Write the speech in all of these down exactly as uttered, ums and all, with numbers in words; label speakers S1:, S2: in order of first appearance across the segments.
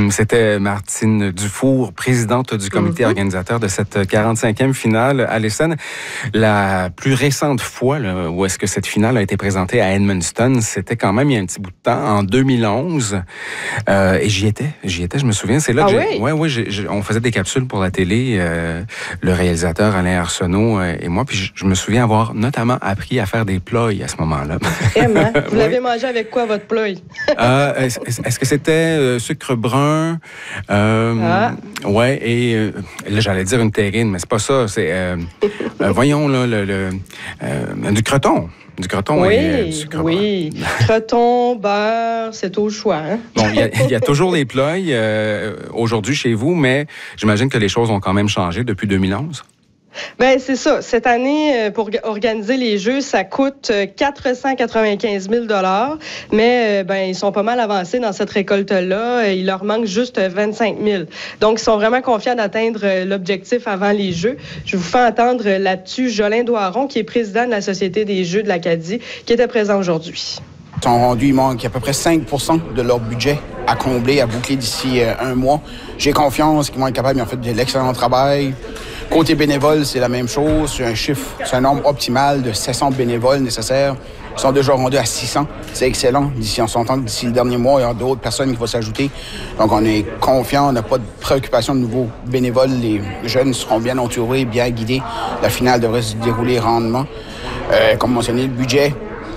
S1: Hum, c'était Martine Dufour, présidente du comité mm-hmm. organisateur de cette quarante-cinquième finale à l'Essonne. La plus récente fois là, où est-ce que cette finale a été présentée à Edmundston, c'était quand même il y a un petit bout de temps, en deux mille onze. Euh, et j'y étais, j'y étais, je me souviens. C'est là
S2: ah
S1: que
S2: oui?
S1: j'ai, ouais, ouais, j'ai, j'ai, on faisait des capsules pour la télé, euh, le réalisateur Alain Arsenault euh, et moi. Puis je, je me souviens avoir notamment appris à faire des ploys à ce moment-là.
S2: Vraiment? Vous l'avez mangé avec quoi, votre ploy?
S1: euh, est-ce, est-ce que c'était euh, sucre brun? Euh, ah. Ouais, et euh, là, j'allais dire une terrine, mais c'est pas ça. C'est, euh, euh, voyons, là, le, le, euh, du croton. Du croton
S2: oui,
S1: et euh, du sucre
S2: oui. Croton, beurre, c'est au choix. Hein?
S1: Bon, il y, y a toujours les ploys euh, aujourd'hui chez vous, mais j'imagine que les choses ont quand même changé depuis deux mille onze.
S2: Bien, c'est ça. Cette année, pour organiser les Jeux, ça coûte quatre cent quatre-vingt-quinze mille dollars, mais ben, ils sont pas mal avancés dans cette récolte-là. Il leur manque juste vingt-cinq mille. Donc, ils sont vraiment confiants d'atteindre l'objectif avant les Jeux. Je vous fais entendre là-dessus Jolin Doiron, qui est président de la Société des Jeux de l'Acadie, qui était présent aujourd'hui.
S3: Ils sont rendus, il manque à peu près cinq pour cent de leur budget à combler, à boucler d'ici euh, un mois. J'ai confiance qu'ils vont être capables, ils ont fait de l'excellent travail. Côté bénévole, c'est la même chose. C'est un chiffre, c'est un nombre optimal de sept cents bénévoles nécessaires. Ils sont déjà rendus à six cents. C'est excellent. D'ici, on s'entend que d'ici le dernier mois, il y aura d'autres personnes qui vont s'ajouter. Donc, on est confiant, on n'a pas de préoccupation de nouveaux bénévoles. Les jeunes seront bien entourés, bien guidés. La finale devrait se dérouler rendement. Euh, comme mentionné, le budget,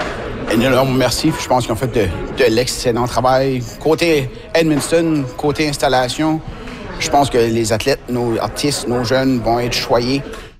S3: un énorme merci. Je pense qu'ils ont fait de, de l'excellent travail. Côté Edmundston, côté installation, je pense que les athlètes, nos artistes, nos jeunes vont être choyés.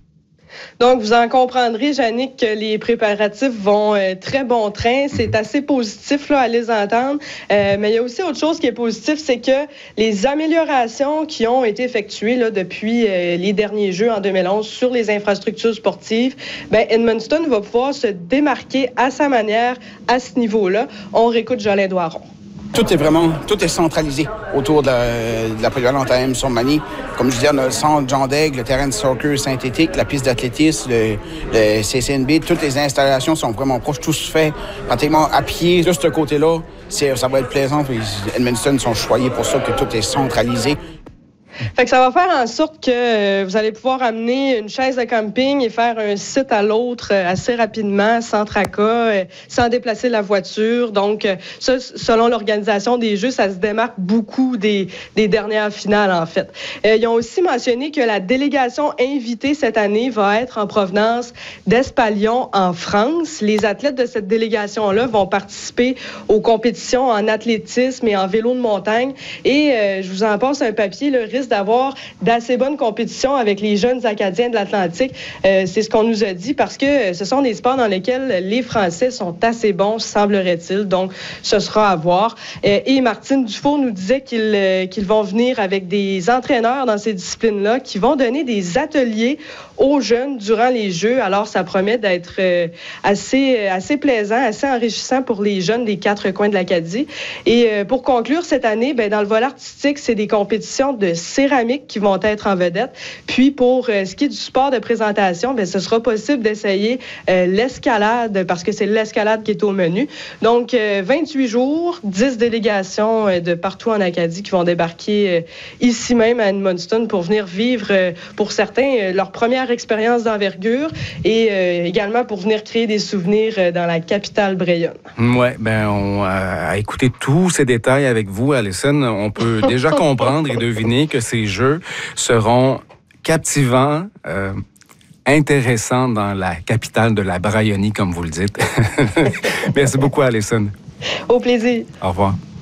S2: Donc, vous en comprendrez, Jannick, que les préparatifs vont euh, très bon train. C'est assez positif là, à les entendre. Euh, mais il y a aussi autre chose qui est positif, c'est que les améliorations qui ont été effectuées là, depuis euh, les derniers Jeux en deux mille onze sur les infrastructures sportives, ben, Edmundston va pouvoir se démarquer à sa manière à ce niveau-là. On réécoute Jolin Doiron.
S3: Tout est vraiment, tout est centralisé autour de la, de la polyvalente A M Montmagny. Comme je disais, on a le centre Jean Daigle, le terrain de soccer synthétique, la piste d'athlétisme, le, le C C N B. Toutes les installations sont vraiment proches. Tout se fait pratiquement à pied. De ce côté-là, c'est, ça va être plaisant. Edmundston sont choyés pour ça, que tout est centralisé.
S2: Fait que ça va faire en sorte que euh, vous allez pouvoir amener une chaise de camping et faire un site à l'autre euh, assez rapidement, sans tracas, euh, sans déplacer la voiture. Donc, euh, ça, selon l'organisation des Jeux, ça se démarque beaucoup des, des dernières finales, en fait. Euh, ils ont aussi mentionné que la délégation invitée cette année va être en provenance d'Espalion, en France. Les athlètes de cette délégation-là vont participer aux compétitions en athlétisme et en vélo de montagne. Et euh, je vous en passe un papier, le risque d'avoir d'assez bonnes compétitions avec les jeunes Acadiens de l'Atlantique. Euh, c'est ce qu'on nous a dit parce que ce sont des sports dans lesquels les Français sont assez bons, semblerait-il. Donc, ce sera à voir. Euh, et Martine Dufour nous disait qu'ils, euh, qu'ils vont venir avec des entraîneurs dans ces disciplines-là qui vont donner des ateliers aux jeunes durant les Jeux. Alors, ça promet d'être euh, assez, assez plaisant, assez enrichissant pour les jeunes des quatre coins de l'Acadie. Et euh, pour conclure cette année, ben, dans le volet artistique, c'est des compétitions de céramique qui vont être en vedette. Puis, pour euh, ce qui est du sport de présentation, bien, ce sera possible d'essayer euh, l'escalade parce que c'est l'escalade qui est au menu. Donc, euh, vingt-huit jours, dix délégations euh, de partout en Acadie qui vont débarquer euh, ici même à Edmundston pour venir vivre, euh, pour certains, euh, leur première expérience d'envergure et euh, également pour venir créer des souvenirs euh, dans la capitale brayonne.
S1: Oui, bien, on a écouté tous ces détails avec vous, Alison. On peut déjà comprendre et deviner que ces Jeux seront captivants, euh, intéressants dans la capitale de la Brayonnie, comme vous le dites. Merci beaucoup, Alison.
S2: Au plaisir.
S1: Au revoir.